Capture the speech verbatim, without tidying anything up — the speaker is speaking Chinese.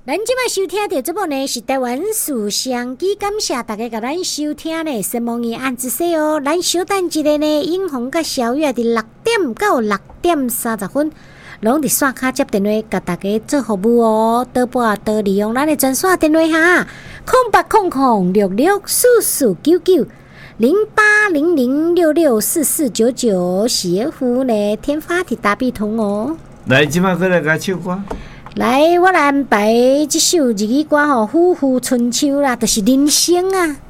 咱即摆收听到节目呢是台湾事相机，感谢大家甲咱收听呢。先望伊按一说哦，咱小等一下呢，永红甲小月伫六点到六点三十分，拢伫线卡接电话甲大家做服务哦。倒拨倒利用咱的专线电话哈，空八空空六六四四九九零八零零六六四四九九，是服务呢天发的大笔通哦。 来，即摆过来甲唱歌。 来，我来安排这首日语歌吼，《虎虎春秋》啦，就是人生啊。